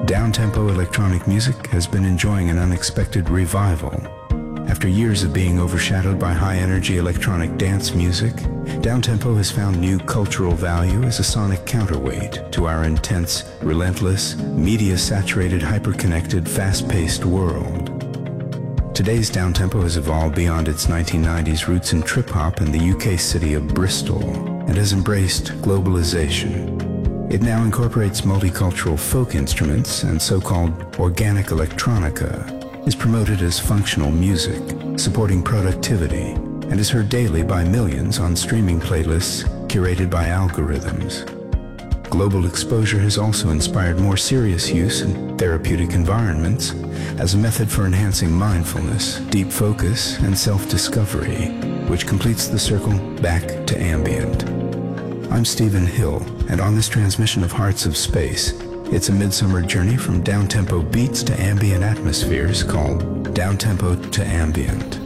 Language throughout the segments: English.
Downtempo electronic music has been enjoying an unexpected revival. After years of being overshadowed by high-energy electronic dance music, downtempo has found new cultural value as a sonic counterweight to our intense, relentless, media-saturated, hyper-connected, fast-paced world. Today's downtempo has evolved beyond its 1990s roots in trip-hop in the UK city of Bristol and has embraced globalization. It now incorporates multicultural folk instruments, and so-called organic electronica is promoted as functional music, supporting productivity, and is heard daily by millions on streaming playlists curated by algorithms. Global exposure has also inspired more serious use in therapeutic environments as a method for enhancing mindfulness, deep focus, and self-discovery, which completes the circle back to ambient. I'm Stephen Hill, and on this transmission of Hearts of Space, it's a midsummer journey from downtempo beats to ambient atmospheres called Downtempo to Ambient.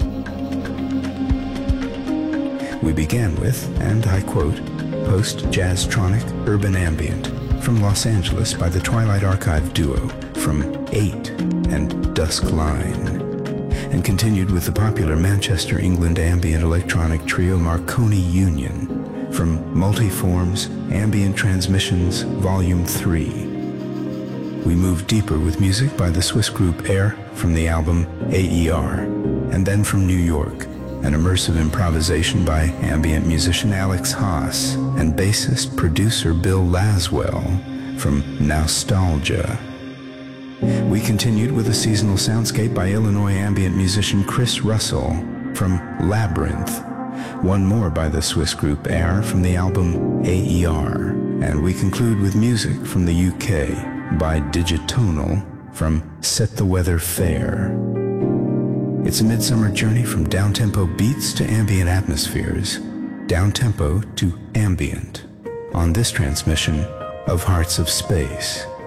We began with, and I quote, post-jazztronic urban ambient from Los Angeles by the Twilight Archive duo from 8 and Dusk Line, and continued with the popular Manchester, England ambient electronic trio Marconi Union from Multiforms Ambient Transmissions Volume 3. We moved deeper with music by the Swiss group Air from the album AER, and then from New York, an immersive improvisation by ambient musician Alex Haas and bassist producer Bill Laswell from Nostalgia. We continued with a seasonal soundscape by Illinois ambient musician Chris Russell from Labyrinth, one more by the Swiss group Air from the album AER, and we conclude with music from the UK by Digitonal from Set the Weather Fair. It's a midsummer journey from downtempo beats to ambient atmospheres, downtempo to ambient, on this transmission of Hearts of Space.